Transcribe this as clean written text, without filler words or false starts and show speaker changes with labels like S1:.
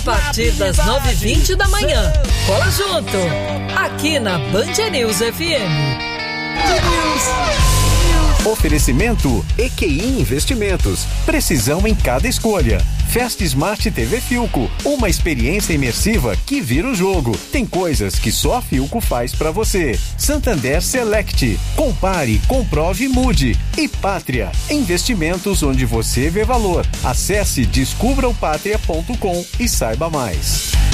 S1: partir das 9h20 da manhã. Cola junto, aqui na Band News FM.
S2: Oferecimento EQI Investimentos. Precisão em cada escolha. Fast Smart TV Philco. Uma experiência imersiva que vira o jogo. Tem coisas que só a Philco faz pra você. Santander Select. Compare, comprove e mude. E Pátria. Investimentos onde você vê valor. Acesse descubraopatria.com e saiba mais.